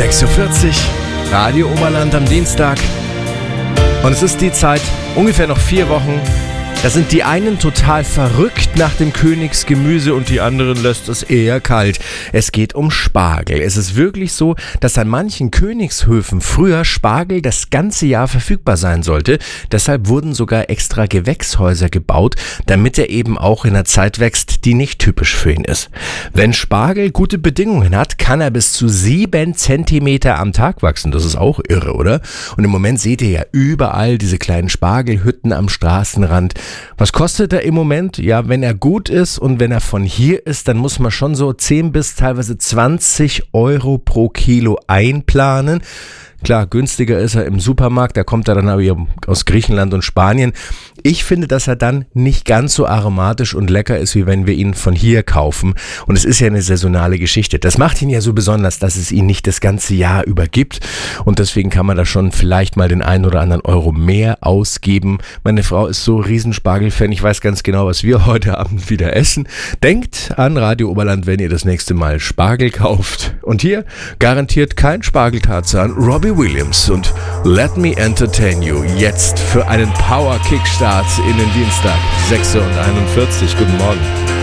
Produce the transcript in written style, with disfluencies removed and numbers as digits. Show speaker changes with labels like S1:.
S1: 6:40 Uhr, Radio Oberland am Dienstag. Und es ist die Zeit, ungefähr noch 4 Wochen. Da sind die einen total verrückt nach dem Königsgemüse und die anderen lässt es eher kalt. Es geht um Spargel. Es ist wirklich so, dass an manchen Königshöfen früher Spargel das ganze Jahr verfügbar sein sollte. Deshalb wurden sogar extra Gewächshäuser gebaut, damit er eben auch in einer Zeit wächst, die nicht typisch für ihn ist. Wenn Spargel gute Bedingungen hat, kann er bis zu 7 Zentimeter am Tag wachsen. Das ist auch irre, oder? Und im Moment seht ihr ja überall diese kleinen Spargelhütten am Straßenrand. Was kostet er im Moment? Ja, wenn er gut ist und wenn er von hier ist, dann muss man schon so 10 bis teilweise 20 Euro pro Kilo einplanen. Klar, günstiger ist er im Supermarkt, da kommt er dann aber aus Griechenland und Spanien. Ich finde, dass er dann nicht ganz so aromatisch und lecker ist, wie wenn wir ihn von hier kaufen. Und es ist ja eine saisonale Geschichte. Das macht ihn ja so besonders, dass es ihn nicht das ganze Jahr über gibt. Und deswegen kann man da schon vielleicht mal den 1 oder anderen Euro mehr ausgeben. Meine Frau ist so Riesenspargel-Fan. Ich weiß ganz genau, was wir heute Abend wieder essen. Denkt an Radio Oberland, wenn ihr das nächste Mal Spargel kauft. Und hier garantiert kein Spargeltarzan, Robbie Williams und Let Me Entertain You. Jetzt für einen Power-Kickstart in den Dienstag, 6:41 Uhr. Guten Morgen.